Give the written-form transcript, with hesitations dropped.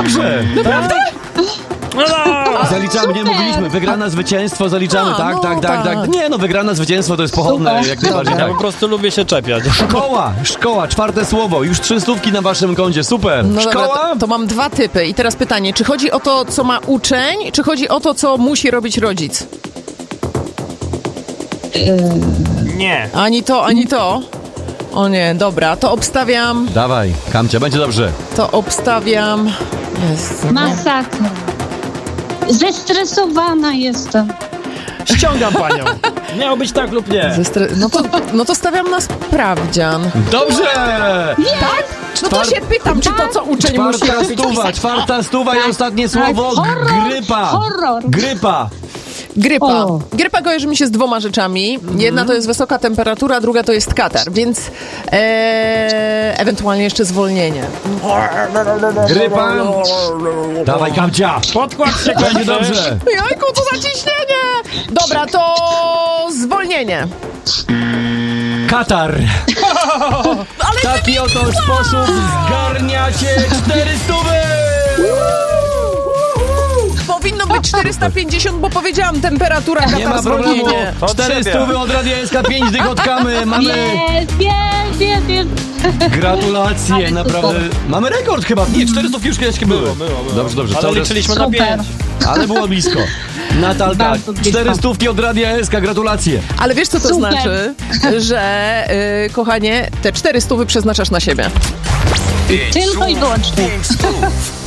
Dobrze. Naprawdę? Zaliczamy, nie mówiliśmy, wygrana zwycięstwo, zaliczamy, tak. Nie no, wygrana zwycięstwo to jest pochodne, jak najbardziej, Ja tak. po prostu lubię się czepiać. Szkoła, czwarte słowo, już 3 stówki na waszym koncie, super. No dobra, Szkoła? to mam 2 typy. I teraz pytanie, czy chodzi o to, co ma uczeń, czy chodzi o to, co musi robić rodzic? Nie. Ani to, ani to. O nie, dobra, to obstawiam. Dawaj, Kamcia, będzie dobrze. Jest. Masakra. Zestresowana jestem. Ściągam panią. Miało być tak lub nie. No to stawiam na sprawdzian. Dobrze! Tak? No to się pytam, czy to, co uczeń musi robić. Czwarta stuwa i ostatnie słowo, grypa. Horror. Grypa. Grypa. O. Grypa kojarzy mi się z 2 rzeczami. Jedna to jest wysoka temperatura, druga to jest katar, więc ewentualnie jeszcze zwolnienie. Grypa. Dawaj, Kamcia. Podkład się Będzie kończy. dobrze. Jajku, co za ciśnienie! Dobra, to zwolnienie. Katar. W taki oto sposób zgarniacie 400. Powinno być 450, bo powiedziałam temperatura, Nie ma katar, problemu. zwolnienie. 400 od Radia SK, 5 dych od Kamy. Mamy Jest. gratulacje, naprawdę. Mamy rekord chyba. Nie, 400 już kiedyś były. Było. Dobrze. Ale cały czas- liczyliśmy na 5. Super. Ale było blisko. Natalka, Bardzo blisko. 400 od Radia SK, gratulacje. Ale wiesz, co to Super. znaczy? Że, kochanie, te 400 przeznaczasz na siebie. Tylko i wyłącznie. 5 stów.